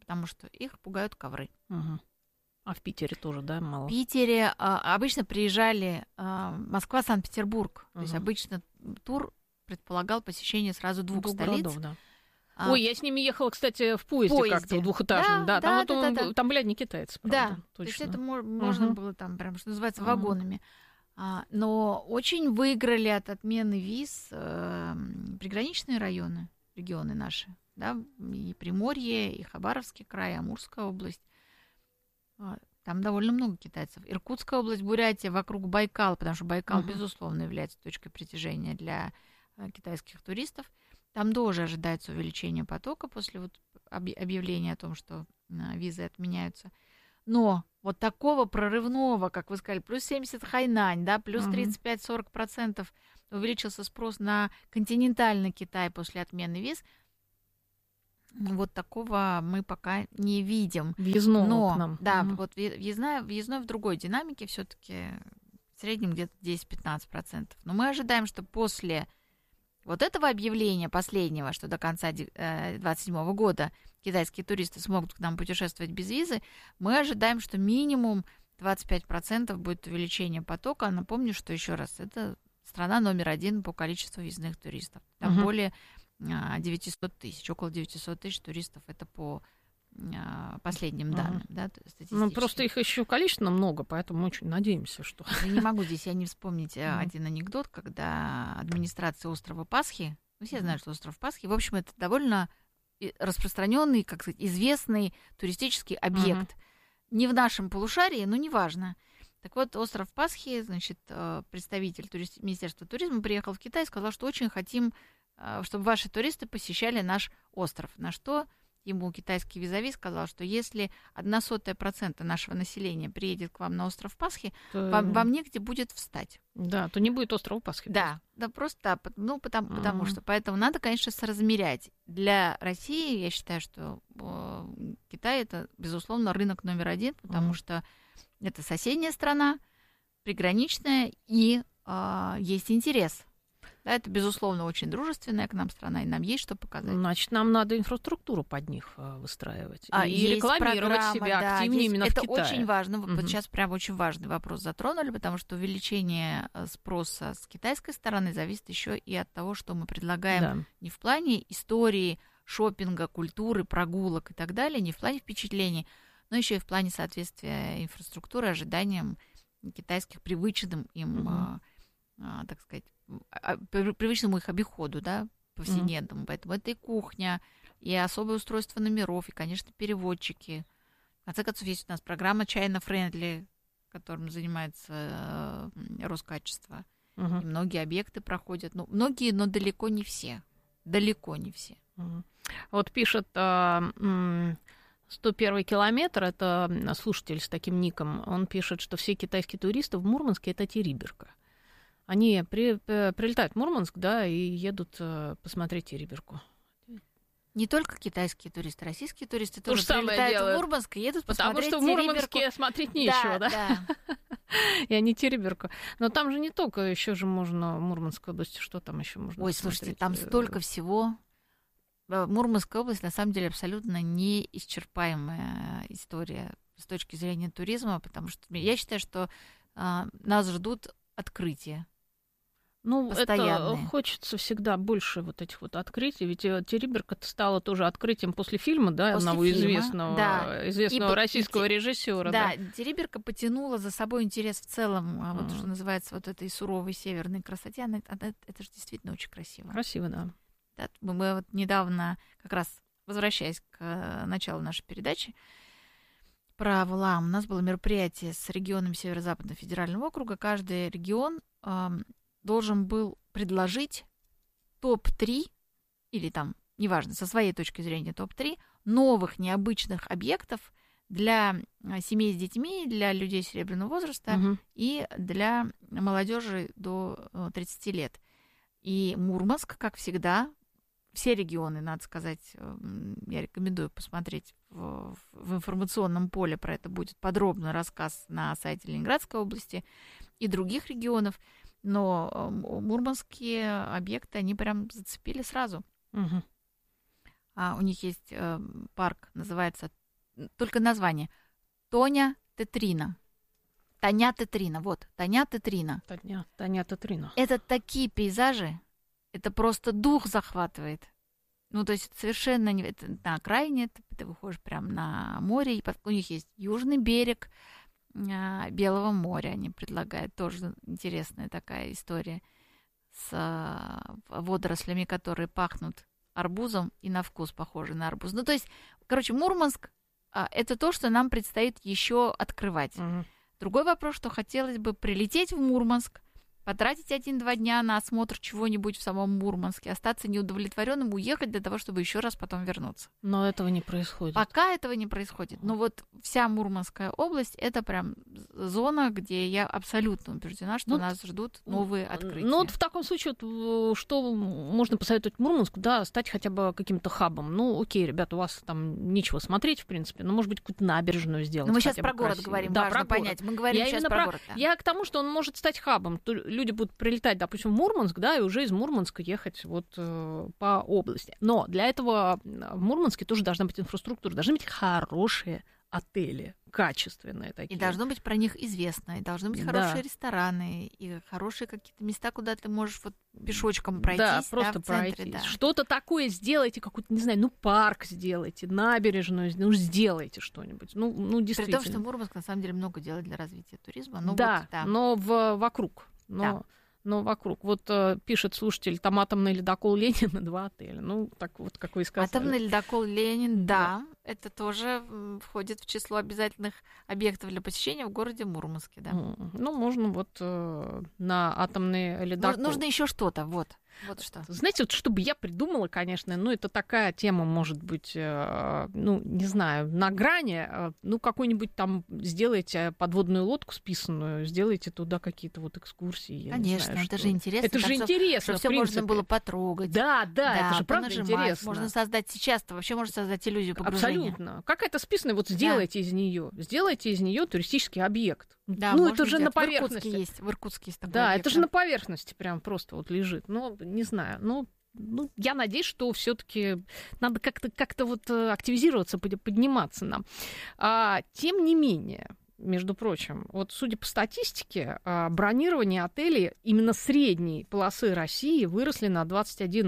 потому что их пугают ковры. Угу. А в Питере тоже, да, мало? В Питере обычно приезжали Москва-Санкт-Петербург. То есть обычно тур предполагал посещение сразу двух столиц. Городов, да. Ой, я с ними ехала, кстати, в поезде как-то, в двухэтажном. Да, там были одни китайцы, правда. Да, точно. То есть это можно было там, прям, что называется, вагонами. Но очень выиграли от отмены виз приграничные районы, регионы наши. Да, и Приморье, и Хабаровский край, Амурская область. Там довольно много китайцев. Иркутская область, Бурятия, вокруг Байкала, потому что Байкал, безусловно, является точкой притяжения для китайских туристов. Там тоже ожидается увеличение потока после вот объявления о том, что визы отменяются. Но вот такого прорывного, как вы сказали, плюс 70 Хайнань, да, плюс 35-40% увеличился спрос на континентальный Китай после отмены виз. Вот такого мы пока не видим. Въездного к нам. Да, вот въездной в другой динамике все-таки в среднем где-то 10-15%. Но мы ожидаем, что после вот этого объявления последнего, что до конца 2027 года китайские туристы смогут к нам путешествовать без визы, мы ожидаем, что минимум 25% будет увеличение потока. Напомню, что еще раз, это страна номер 1 по количеству въездных туристов. Там более 900 тысяч, около 900 тысяч туристов, это по последним данным, да, ну, просто их еще количественно много, поэтому мы очень надеемся, что... Я не могу здесь не вспомнить один анекдот, когда администрация острова Пасхи, все знают, что остров Пасхи, в общем, это довольно распространенный, как сказать, известный туристический объект. Не в нашем полушарии, но неважно. Так вот, остров Пасхи, значит, представитель Министерства туризма приехал в Китай и сказал, что очень хотим, чтобы ваши туристы посещали наш остров. На что ему китайский визави сказал, что если 0,01% нашего населения приедет к вам на остров Пасхи, то... вам негде будет встать. Да, то не будет острова Пасхи. Да, просто, ну, потому что. Поэтому надо, конечно, соразмерять. Для России, я считаю, что Китай это, безусловно, рынок номер 1, потому что это соседняя страна, приграничная, и есть интерес. Да, это, безусловно, очень дружественная к нам страна, и нам есть что показать. Значит, нам надо инфраструктуру под них выстраивать. И рекламировать себя активнее именно в Китае. Это очень важно. Вот сейчас прям очень важный вопрос затронули, потому что увеличение спроса с китайской стороны зависит еще и от того, что мы предлагаем не в плане истории, шопинга, культуры, прогулок и так далее, не в плане впечатлений, но еще и в плане соответствия инфраструктуры ожиданиям китайских, привычным им, так сказать, привычному их обиходу, да, повседневному. Поэтому это и кухня, и особое устройство номеров, и, конечно, переводчики. В конце концов, есть у нас программа China Friendly, которым занимается Роскачество. И многие объекты проходят. Ну, многие, но далеко не все. Далеко не все. Вот пишет 101 километр, это слушатель с таким ником, он пишет, что все китайские туристы в Мурманске — это Териберка. Они прилетают в Мурманск, да, и едут посмотреть Териберку. Не только китайские туристы, российские туристы тоже прилетают в Мурманск и едут посмотреть Териберку. Потому что в Мурманске смотреть нечего, да? И они Териберку. Но там же не только, еще же можно в Мурманской области, что там еще можно посмотреть? Ой, слушайте, там столько всего. Мурманская область, на самом деле, абсолютно неисчерпаемая история с точки зрения туризма, потому что я считаю, что нас ждут открытия. Ну, это хочется всегда больше вот этих вот открытий, ведь Териберка стала тоже открытием после фильма, да, после одного фильма, известного российского режиссера. Да, Териберка потянула за собой интерес в целом, вот что называется, вот этой суровой северной красоте, это же действительно очень красиво. Красиво, да. Да, мы вот недавно, как раз возвращаясь к началу нашей передачи, про ВЛАМ, у нас было мероприятие с регионами Северо-Западного федерального округа. Каждый регион должен был предложить топ-3, или там, неважно, со своей точки зрения топ-3 новых необычных объектов для семей с детьми, для людей серебряного возраста и для молодежи до 30 лет. И Мурманск, как всегда, все регионы, надо сказать, я рекомендую посмотреть в информационном поле, про это будет подробный рассказ на сайте Ленинградской области и других регионов, но мурманские объекты, они прям зацепили сразу. У них есть парк, называется, только название, Таня-Тетрина. Таня-Тетрина, вот, Таня-Тетрина. Таня-Тетрина. Это такие пейзажи, это просто дух захватывает. Ну, то есть совершенно это на окраине, ты выходишь прямо на море, и у них есть южный берег Белого моря, они предлагают, тоже интересная такая история, с водорослями, которые пахнут арбузом и на вкус похожи на арбуз. Ну, то есть, короче, Мурманск это то, что нам предстоит еще открывать. Другой вопрос, что хотелось бы прилететь в Мурманск, потратить 1-2 дня на осмотр чего-нибудь в самом Мурманске, остаться неудовлетворенным, уехать для того, чтобы еще раз потом вернуться. Но этого не происходит. Пока этого не происходит. Но вот вся Мурманская область — это прям зона, где я абсолютно убеждена, что нас ждут новые открытия. Ну вот в таком случае, что можно посоветовать Мурманску, да, стать хотя бы каким-то хабом. Ну окей, ребята, у вас там нечего смотреть, в принципе, но, может быть, какую-то набережную сделать. Но мы сейчас про город говорим, да, важно понять. Мы говорим сейчас про город. Да. Я к тому, что он может стать хабом. Люди будут прилетать, допустим, в Мурманск, да, и уже из Мурманска ехать вот по области. Но для этого в Мурманске тоже должна быть инфраструктура, должны быть хорошие отели, качественные такие. И должно быть про них известно, и должны быть хорошие рестораны, и хорошие какие-то места, куда ты можешь вот пешочком пройтись. Да, просто в центре, пройтись. Да. Что-то такое сделайте, какой-то, не знаю, парк сделайте, набережную, сделайте что-нибудь. Ну, действительно. При том, что Мурманск на самом деле много делает для развития туризма. Но да, но вокруг. Но вокруг. Вот пишет слушатель, там атомный ледокол Ленин и 2 отеля. Ну, так вот, как вы и сказали. Атомный ледокол Ленин, да. Это тоже входит в число обязательных объектов для посещения в городе Мурманске, да. Ну, можно вот на атомный ледокол. Нужно еще что-то, вот что. Знаете, вот чтобы я придумала, конечно, это такая тема, может быть, не знаю, на грани, какой-нибудь там сделайте подводную лодку списанную, сделайте туда какие-то вот экскурсии. Конечно, это же интересно. Это же интересно, чтобы все можно было потрогать. Да, это же правда интересно. Можно создать сейчас-то, вообще можно создать иллюзию погружения. Абсолютно. Какая-то списанная, вот сделайте из нее туристический объект. Да, это же на поверхности. В Иркутске есть такой Да, объект, это же на поверхности прям просто вот лежит. Не знаю, я надеюсь, что все-таки надо как-то вот активизироваться, подниматься нам. Тем не менее, между прочим, вот судя по статистике, бронирование отелей именно средней полосы России выросли на 21%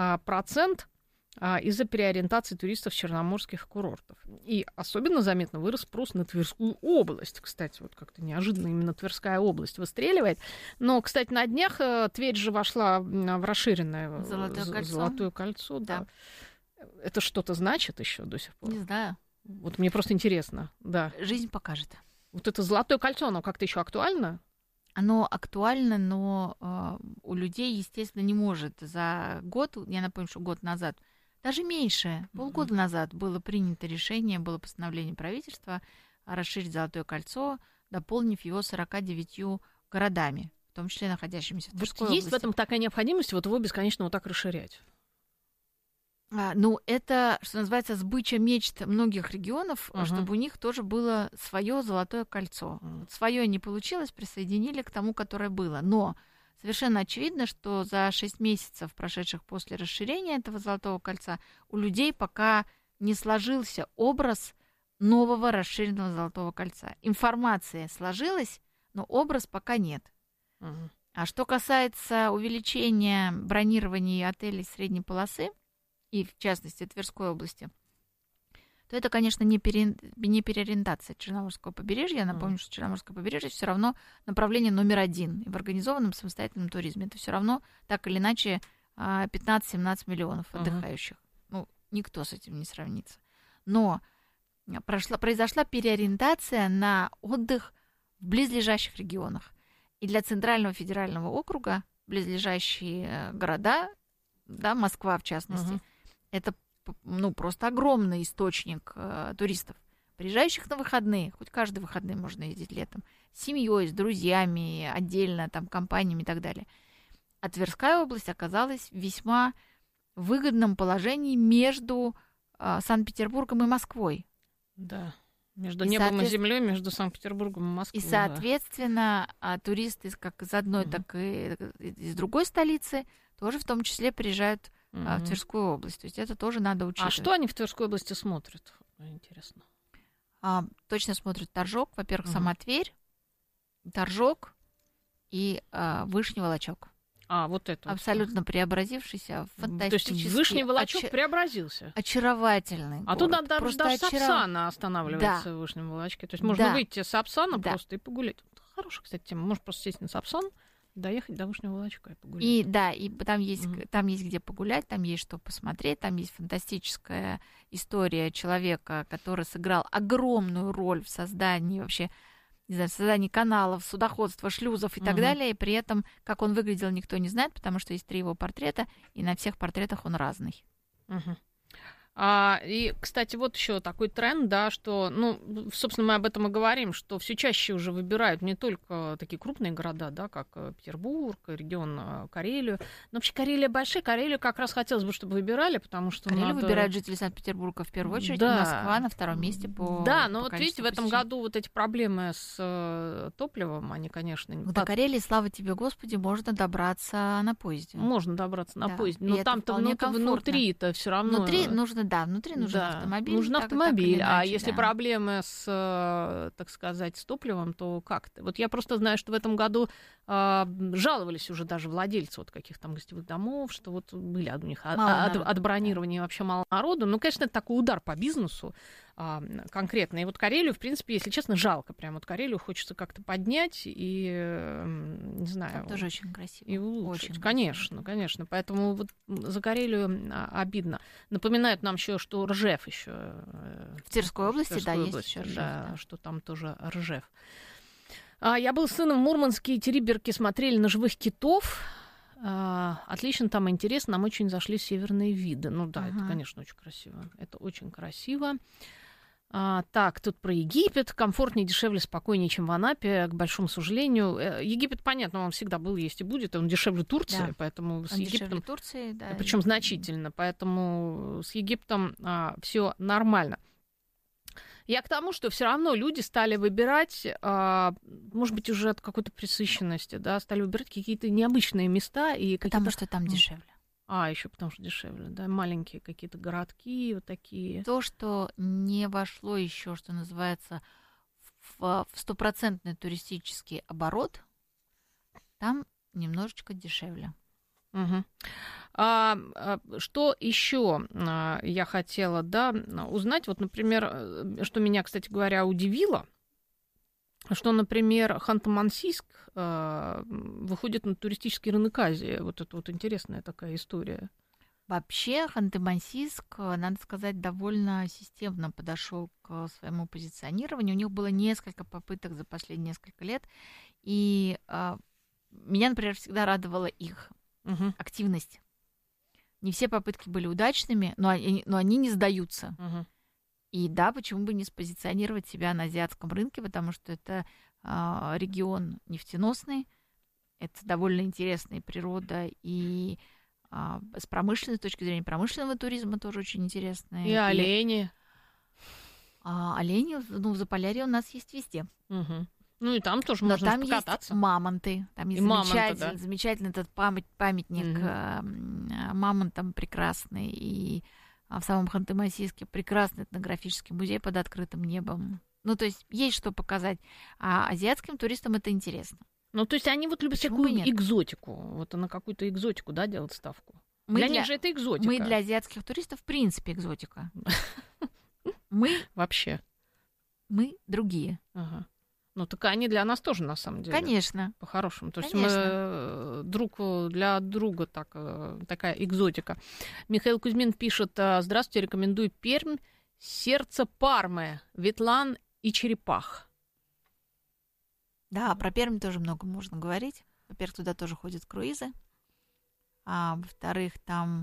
из-за переориентации туристов с черноморских курортов. И особенно заметно вырос спрос на Тверскую область. Кстати, вот как-то неожиданно именно Тверская область выстреливает. Но, кстати, на днях Тверь же вошла в расширенное Золотое кольцо. Да. Это что-то значит еще до сих пор? Не знаю. Вот мне просто интересно. Да. Жизнь покажет. Вот это Золотое кольцо, оно как-то еще актуально? Оно актуально, но у людей, естественно, не может. За год, я напомню, что год назад, даже меньше, полгода назад было принято решение, было постановление правительства расширить Золотое кольцо, дополнив его 49 городами, в том числе находящимися в Тверской области. Есть в этом такая необходимость вот его бесконечно вот так расширять? Это, что называется, сбыча мечт многих регионов, чтобы у них тоже было свое Золотое кольцо. Свое не получилось, присоединили к тому, которое было. Но совершенно очевидно, что за 6 месяцев, прошедших после расширения этого Золотого кольца, у людей пока не сложился образ нового расширенного Золотого кольца. Информация сложилась, но образ пока нет. А что касается увеличения бронирования отелей средней полосы, и в частности Тверской области, то это, конечно, не переориентация Черноморского побережья. Я напомню, что Черноморское побережье все равно направление номер 1 в организованном самостоятельном туризме. Это все равно так или иначе 15-17 миллионов отдыхающих. Никто с этим не сравнится. Но произошла переориентация на отдых в близлежащих регионах. И для Центрального федерального округа близлежащие города, да, Москва в частности, это просто огромный источник туристов, приезжающих на выходные, хоть каждые выходные можно ездить летом, с семьей, с друзьями, отдельно, там, компаниями и так далее. А Тверская область оказалась в весьма выгодном положении между Санкт-Петербургом и Москвой. Да, между небом и землей, между Санкт-Петербургом и Москвой. И, соответственно, туристы как из одной, так и из другой столицы тоже в том числе приезжают в Тверскую область. То есть это тоже надо учитывать. А что они в Тверской области смотрят? Интересно. Точно смотрят Торжок. Во-первых, сама Тверь, Торжок и Вышний Волочок. Вот это. Абсолютно преобразившийся, фантастический. То есть Вышний Волочок преобразился. Очаровательный город. Тут надо даже Сапсана останавливается в Вышнем Волочке. То есть можно выйти с Сапсана просто и погулять. Хорошая, кстати, тема. Можно просто сесть на Сапсан, доехать до Вышнего Волочка и погулять. И там есть где погулять, там есть что посмотреть, там есть фантастическая история человека, который сыграл огромную роль в создании вообще, не знаю, в создании каналов, судоходства, шлюзов и так далее, и при этом, как он выглядел, никто не знает, потому что есть 3 его портрета, и на всех портретах он разный. И, кстати, вот еще такой тренд, да, что, собственно, мы об этом и говорим, что все чаще уже выбирают не только такие крупные города, да, как Петербург, регион Карелию. Но вообще Карелия большая, Карелию как раз хотелось бы, чтобы выбирали, потому что Карелию выбирают жители Санкт-Петербурга в первую очередь, Москва на втором месте по но вот видите, в этом году вот эти проблемы с топливом, они, конечно... До Карелии, слава тебе, Господи, можно добраться на поезде. Можно добраться на поезде, но там-то внутри-то все равно... Внутри нужно автомобиль. Нужен автомобиль. Если проблемы с, так сказать, с топливом, то как-то. Вот я просто знаю, что в этом году жаловались уже даже владельцы вот каких-то там гостевых домов, что вот были у них от бронирования вообще мало народу. Ну, конечно, это такой удар по бизнесу конкретно. И вот Карелию, в принципе, если честно, жалко. Прям вот Карелию хочется как-то поднять и, не знаю... Это тоже очень красиво. И улучшить. Очень конечно. Поэтому вот за Карелию обидно. Напоминают нам еще, что Ржев еще... В Тверской области, есть еще Ржев. Да, что там тоже Ржев. Я был с сыном в Мурманске, и Териберки смотрели на живых китов. Отлично, там интересно. Нам очень зашли северные виды. Это, конечно, очень красиво. Это очень красиво. Так, тут про Египет. Комфортнее, дешевле, спокойнее, чем в Анапе, к большому сожалению. Египет, понятно, он всегда был, есть и будет. Он дешевле Турции, поэтому с Египтом... Турции, да. Причем значительно, поэтому с Египтом все нормально. Я к тому, что все равно люди стали выбирать, может быть, уже от какой-то пресыщенности, да, стали выбирать какие-то необычные места. Потому что там дешевле. Еще потому что дешевле, да, маленькие какие-то городки вот такие. То, что не вошло еще, что называется, в стопроцентный туристический оборот, там немножечко дешевле. Что еще я хотела, узнать? Вот, например, что меня, кстати говоря, удивило, что, например, Ханты-Мансийск выходит на туристический рынок Азии. Вот это вот интересная такая история. Вообще Ханты-Мансийск, надо сказать, довольно системно подошел к своему позиционированию. У них было несколько попыток за последние несколько лет, и меня, например, всегда радовала их активность. Не все попытки были удачными, но они не сдаются. И да, почему бы не спозиционировать себя на азиатском рынке, потому что это регион нефтеносный, это довольно интересная природа, и с промышленной точки зрения промышленного туризма тоже очень интересная. И олени. Олени, в Заполярье у нас есть везде. И там тоже можно покататься. Там есть мамонты. Там есть замечательный этот памятник мамонтам прекрасный. И в самом Ханты-Мансийске прекрасный этнографический музей под открытым небом. То есть есть что показать. А азиатским туристам это интересно. То есть они вот любят всякую экзотику. Вот на какую-то экзотику, да, делать ставку. Для них же это экзотика. Мы для азиатских туристов в принципе экзотика. Вообще. Мы другие. Так они для нас тоже, на самом деле. Конечно. По-хорошему. То есть мы друг для друга такая экзотика. Михаил Кузьмин пишет: здравствуйте, рекомендую Пермь, сердце Пармы, Ветлан и черепах. Да, про Пермь тоже много можно говорить. Во-первых, туда тоже ходят круизы. А во-вторых, там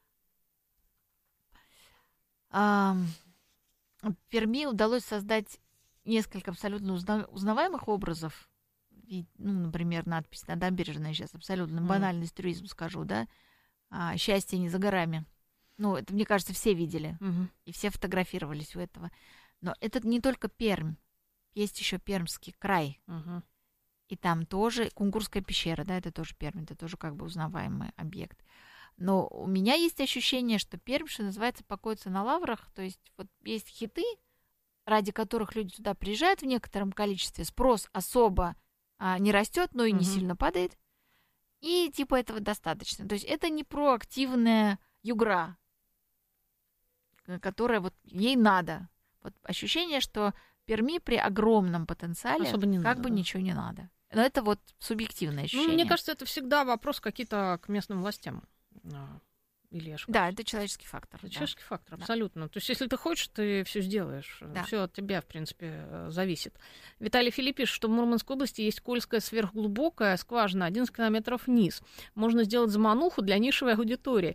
в Перми удалось создать несколько абсолютно узнаваемых образов. Например, надпись на набережной, сейчас абсолютно банальный туризм скажу, да. Счастье не за горами. Это, мне кажется, все видели. И все фотографировались у этого. Но это не только Пермь. Есть еще Пермский край. И там тоже Кунгурская пещера, да, это тоже Пермь, это тоже как бы узнаваемый объект. Но у меня есть ощущение, что Пермь, что называется, покоится на лаврах. То есть вот есть хиты, ради которых люди сюда приезжают в некотором количестве, спрос особо не растет, но и не сильно падает. И типа этого достаточно. То есть это не проактивная югра, которая вот ей надо. Вот ощущение, что Перми при огромном потенциале ничего не надо. Но это вот субъективное ощущение. Мне кажется, это всегда вопрос какие-то к местным властям. Или я ошибаюсь? Да, это человеческий фактор. Это человеческий фактор, абсолютно. То есть, если ты хочешь, ты все сделаешь. Да. Все от тебя, в принципе, зависит. Виталий Филипп пишет, что в Мурманской области есть Кольская сверхглубокая скважина, 11 километров вниз. Можно сделать замануху для нишевой аудитории.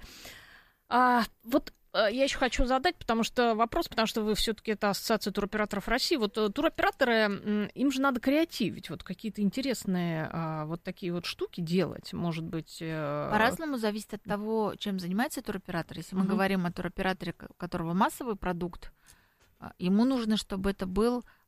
Я еще хочу задать потому что вы все-таки это Ассоциация туроператоров России. Вот туроператоры, им же надо креативить, вот какие-то интересные вот такие вот штуки делать, может быть. По-разному зависит от того, чем занимается туроператор. Если мы говорим о туроператоре, у которого массовый продукт, ему нужно, чтобы это был